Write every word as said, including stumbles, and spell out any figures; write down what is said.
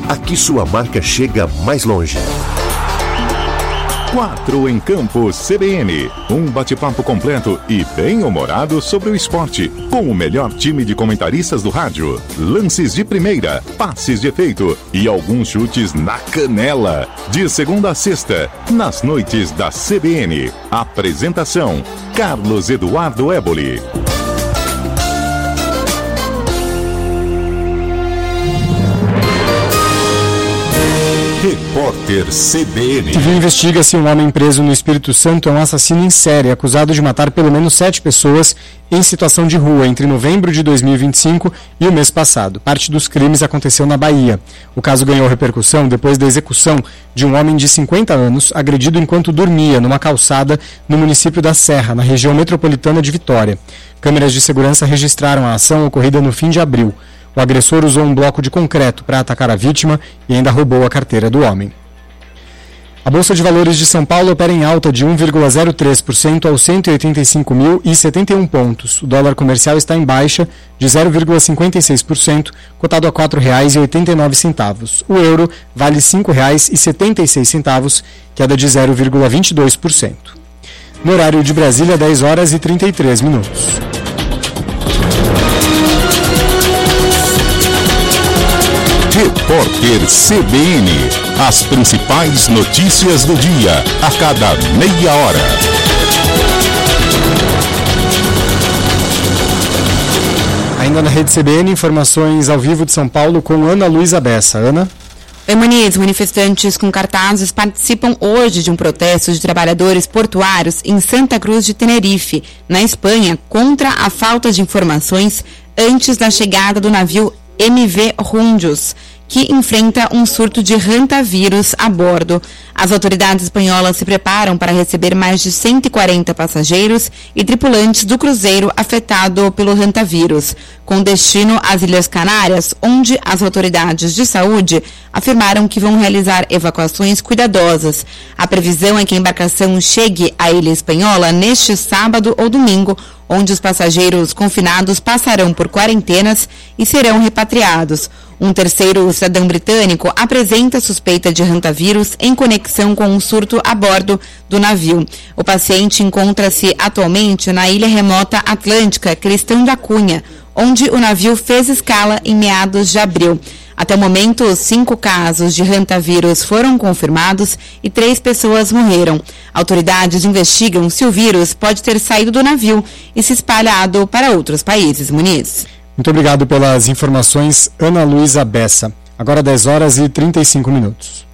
Aqui sua marca chega mais longe. Quatro em Campo C B N. Um bate-papo completo e bem-humorado sobre o esporte, com o melhor time de comentaristas do rádio. Lances de primeira, passes de efeito e alguns chutes na canela. De segunda a sexta, nas noites da C B N. Apresentação: Carlos Eduardo Éboli. Repórter C B N. Civil investiga se um homem preso no Espírito Santo é um assassino em série, acusado de matar pelo menos sete pessoas em situação de rua entre novembro de dois mil e vinte e cinco e o mês passado. Parte dos crimes aconteceu na Bahia. O caso ganhou repercussão depois da execução de um homem de cinquenta anos, agredido enquanto dormia numa calçada no município da Serra, na região metropolitana de Vitória. Câmeras de segurança registraram a ação ocorrida no fim de abril. O agressor usou um bloco de concreto para atacar a vítima e ainda roubou a carteira do homem. A Bolsa de Valores de São Paulo opera em alta de um vírgula zero três por cento aos cento e oitenta e cinco mil e setenta e um pontos. O dólar comercial está em baixa de zero vírgula cinquenta e seis por cento, cotado a quatro reais e oitenta e nove centavos. O euro vale cinco reais e setenta e seis centavos, queda de zero vírgula vinte e dois por cento. No horário de Brasília, dez horas e trinta e três minutos. Repórter C B N. As principais notícias do dia, a cada meia hora. Ainda na rede C B N, informações ao vivo de São Paulo com Ana Luísa Bessa. Ana? Oi, Muniz. Manifestantes com cartazes participam hoje de um protesto de trabalhadores portuários em Santa Cruz de Tenerife, na Espanha, contra a falta de informações antes da chegada do navio M V Rundios, que enfrenta um surto de hantavírus a bordo. As autoridades espanholas se preparam para receber mais de cento e quarenta passageiros e tripulantes do cruzeiro afetado pelo hantavírus, com destino às Ilhas Canárias, onde as autoridades de saúde afirmaram que vão realizar evacuações cuidadosas. A previsão é que a embarcação chegue à ilha espanhola neste sábado ou domingo, onde os passageiros confinados passarão por quarentenas e serão repatriados. Um terceiro cidadão britânico apresenta suspeita de hantavírus em conexão com um surto a bordo do navio. O paciente encontra-se atualmente na ilha remota atlântica Cristão da Cunha, onde o navio fez escala em meados de abril. Até o momento, cinco casos de hantavírus foram confirmados e três pessoas morreram. Autoridades investigam se o vírus pode ter saído do navio e se espalhado para outros países. Muniz. Muito obrigado pelas informações, Ana Luísa Bessa. Agora dez horas e trinta e cinco minutos.